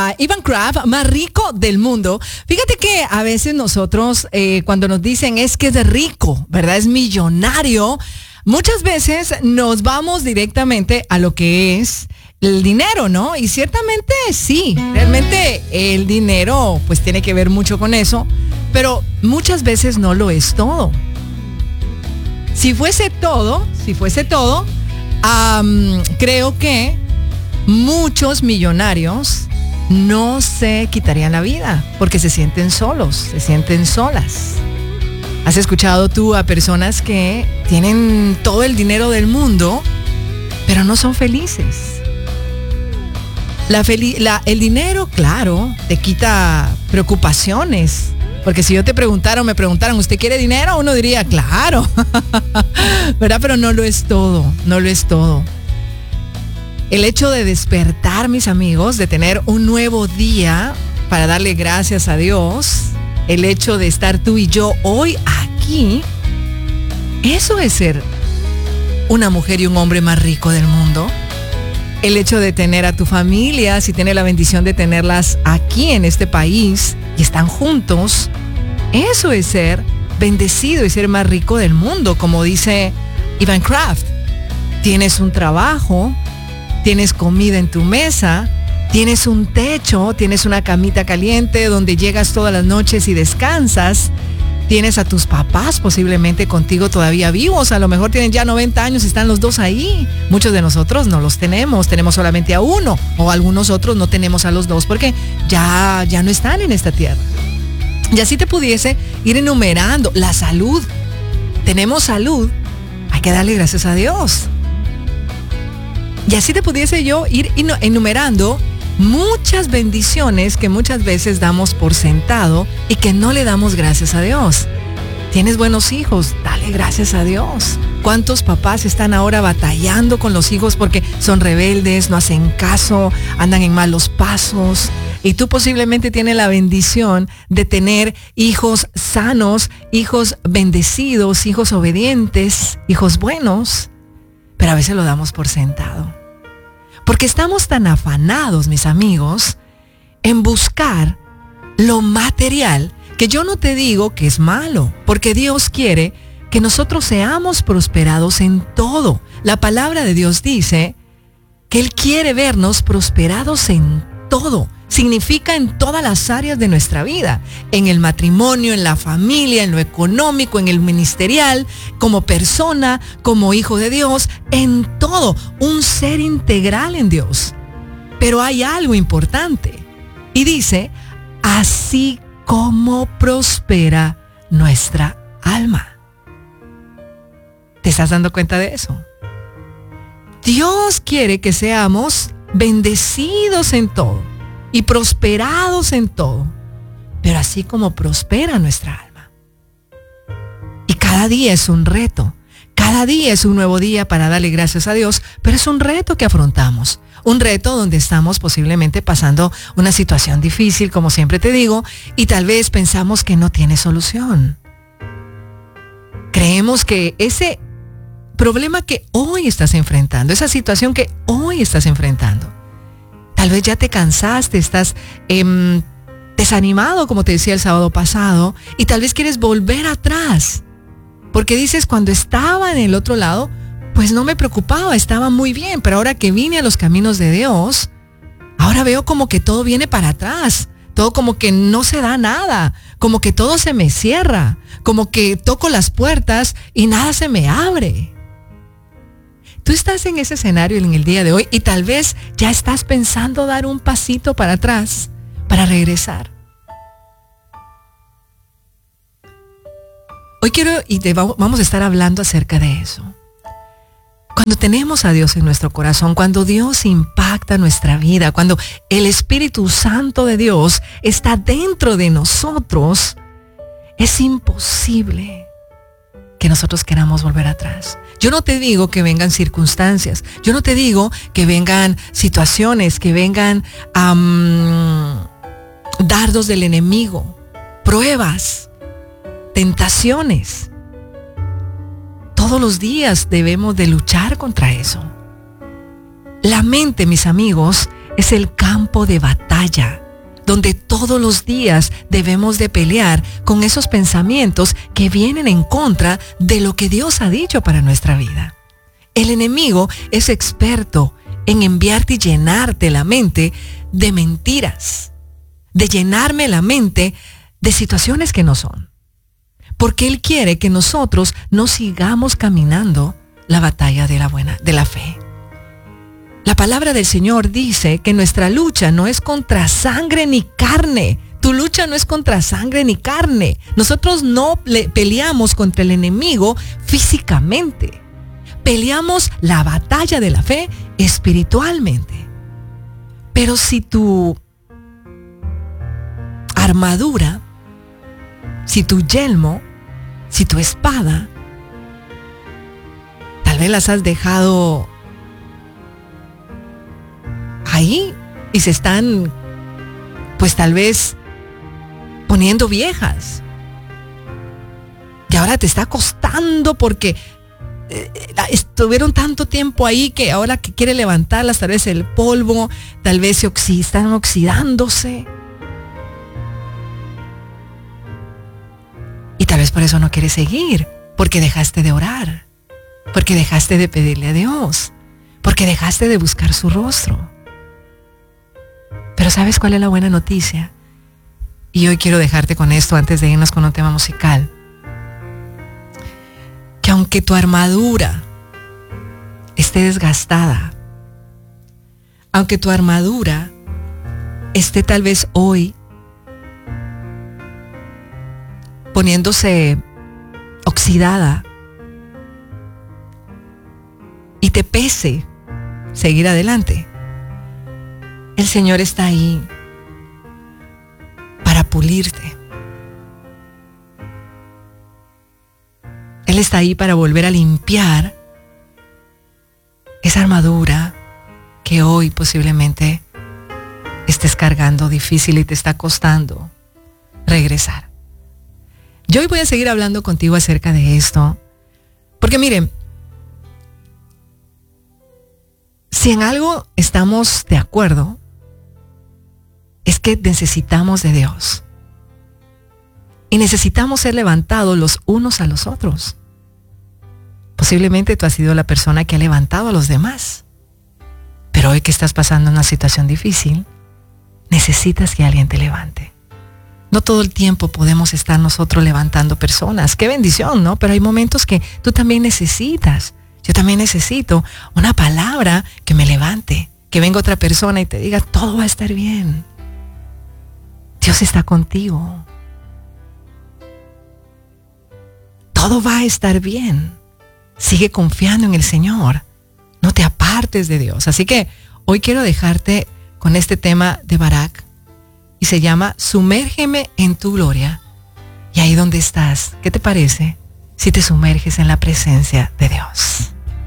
a Ivan Kraft, más rico del mundo. Fíjate que a veces nosotros, cuando nos dicen es que es rico, ¿verdad? Es millonario. Muchas veces nos vamos directamente a lo que es el dinero, ¿no? Y ciertamente sí, realmente el dinero pues tiene que ver mucho con eso, pero muchas veces no lo es todo. Si fuese todo, creo que muchos millonarios no se quitarían la vida porque se sienten solos, se sienten solas. ¿Has escuchado tú a personas que tienen todo el dinero del mundo, pero no son felices? El dinero, claro, te quita preocupaciones. Porque si yo te preguntara o me preguntaran, ¿usted quiere dinero? Uno diría, claro. ¿Verdad? Pero no lo es todo, no lo es todo. El hecho de despertar, mis amigos, de tener un nuevo día para darle gracias a Dios, el hecho de estar tú y yo hoy aquí, eso es ser una mujer y un hombre más rico del mundo. El hecho de tener a tu familia, si tienes la bendición de tenerlas aquí en este país y están juntos, eso es ser bendecido y ser más rico del mundo, como dice Ivan Kraft. Tienes un trabajo, tienes comida en tu mesa, tienes un techo, tienes una camita caliente donde llegas todas las noches y descansas. Tienes a tus papás posiblemente contigo todavía vivos, a lo mejor tienen ya 90 años y están los dos ahí. Muchos de nosotros no los tenemos solamente a uno, o algunos otros no tenemos a los dos porque ya no están en esta tierra. Y así te pudiese ir enumerando. La salud, tenemos salud, hay que darle gracias a Dios. Y así te pudiese yo ir enumerando muchas bendiciones que muchas veces damos por sentado y que no le damos gracias a Dios. Tienes buenos hijos, dale gracias a Dios. ¿Cuántos papás están ahora batallando con los hijos porque son rebeldes, no hacen caso, andan en malos pasos? Y tú posiblemente tienes la bendición de tener hijos sanos, hijos bendecidos, hijos obedientes, hijos buenos, pero a veces lo damos por sentado. Porque estamos tan afanados, mis amigos, en buscar lo material, que yo no te digo que es malo, porque Dios quiere que nosotros seamos prosperados en todo. La palabra de Dios dice que Él quiere vernos prosperados en todo. Significa en todas las áreas de nuestra vida, en el matrimonio, en la familia, en lo económico, en el ministerial, como persona, como hijo de Dios, en todo, un ser integral en Dios. Pero hay algo importante y dice, así como prospera nuestra alma. ¿Te estás dando cuenta de eso? Dios quiere que seamos bendecidos en todo y prosperados en todo, pero así como prospera nuestra alma. Y cada día es un reto, cada día es un nuevo día para darle gracias a Dios, pero es un reto que afrontamos, un reto donde estamos posiblemente pasando una situación difícil, como siempre te digo, y tal vez pensamos que no tiene solución. Creemos que ese problema que hoy estás enfrentando, esa situación que hoy estás enfrentando, tal vez ya te cansaste, estás desanimado, como te decía el sábado pasado, y tal vez quieres volver atrás. Porque dices, cuando estaba en el otro lado, pues no me preocupaba, estaba muy bien, pero ahora que vine a los caminos de Dios, ahora veo como que todo viene para atrás, todo como que no se da nada, como que todo se me cierra, como que toco las puertas y nada se me abre. Tú estás en ese escenario en el día de hoy y tal vez ya estás pensando dar un pasito para atrás para regresar. Hoy vamos a estar hablando acerca de eso. Cuando tenemos a Dios en nuestro corazón, cuando Dios impacta nuestra vida, cuando el Espíritu Santo de Dios está dentro de nosotros, es imposible que nosotros queramos volver atrás. Yo no te digo que vengan circunstancias, yo no te digo que vengan situaciones, que vengan dardos del enemigo, pruebas, tentaciones. Todos los días debemos de luchar contra eso. La mente, mis amigos, es el campo de batalla, donde todos los días debemos de pelear con esos pensamientos que vienen en contra de lo que Dios ha dicho para nuestra vida. El enemigo es experto en enviarte y llenarte la mente de mentiras, de llenarme la mente de situaciones que no son. Porque Él quiere que nosotros no sigamos caminando la batalla de la fe. La palabra del Señor dice que nuestra lucha no es contra sangre ni carne. Tu lucha no es contra sangre ni carne. Nosotros no peleamos contra el enemigo físicamente. Peleamos la batalla de la fe espiritualmente. Pero si tu armadura, si tu yelmo, si tu espada, tal vez las has dejado ahí y se están, pues tal vez, poniendo viejas. Y ahora te está costando porque estuvieron tanto tiempo ahí que ahora que quiere levantarlas, tal vez el polvo, tal vez están oxidándose. Y tal vez por eso no quieres seguir, porque dejaste de orar, porque dejaste de pedirle a Dios, porque dejaste de buscar su rostro. Pero ¿sabes cuál es la buena noticia? Y hoy quiero dejarte con esto antes de irnos con un tema musical. Que aunque tu armadura esté desgastada, aunque tu armadura esté tal vez hoy poniéndose oxidada y te pese seguir adelante, el Señor está ahí para pulirte. Él está ahí para volver a limpiar esa armadura que hoy posiblemente estés cargando difícil y te está costando regresar. Yo hoy voy a seguir hablando contigo acerca de esto, porque miren, si en algo estamos de acuerdo, es que necesitamos de Dios. Y necesitamos ser levantados los unos a los otros. Posiblemente tú has sido la persona que ha levantado a los demás. Pero hoy que estás pasando una situación difícil, necesitas que alguien te levante. No todo el tiempo podemos estar nosotros levantando personas. Qué bendición, ¿no? Pero hay momentos que tú también necesitas. Yo también necesito una palabra que me levante. Que venga otra persona y te diga, todo va a estar bien. Dios está contigo. Todo va a estar bien. Sigue confiando en el Señor. No te apartes de Dios. Así que hoy quiero dejarte con este tema de Barak. Y se llama Sumérgeme en tu gloria. Y ahí donde estás, ¿qué te parece si te sumerges en la presencia de Dios?